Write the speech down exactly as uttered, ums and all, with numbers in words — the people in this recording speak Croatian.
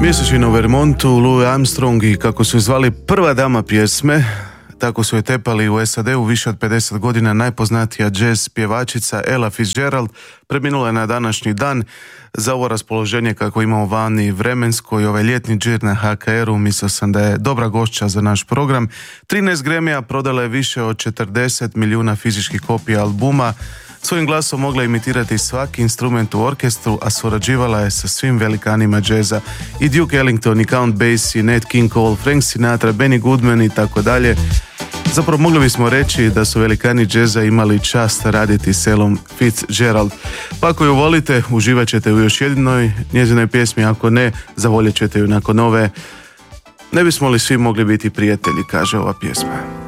Mjesečina u Vermontu, Louis Armstrong i kako su zvali prva dama pjesme, tako su je tepali u S A D-u više od pedeset godina najpoznatija jazz pjevačica Ella Fitzgerald, preminula je na današnji dan. Za ovo raspoloženje kako imamo vani vremensko i ovaj ljetni džir na H K R-u, mislio sam da je dobra gošća za naš program. trinaest Grammy-a, prodala je više od četrdeset milijuna fizičkih kopija albuma, svojim glasom mogla imitirati svaki instrument u orkestru, a surađivala je sa svim velikanima džeza, i Duke Ellington, i Count Basie, Nat King Cole, Frank Sinatra, Benny Goodman i tako dalje. Zapravo mogli bismo reći da su velikani džeza imali čast raditi s Ellom Fitzgerald. Pa ako ju volite, uživat ćete u još jedinoj njezinoj pjesmi, ako ne, zavoljet ćete ju nakon ove. Ne bismo li svi mogli biti prijatelji, kaže ova pjesma.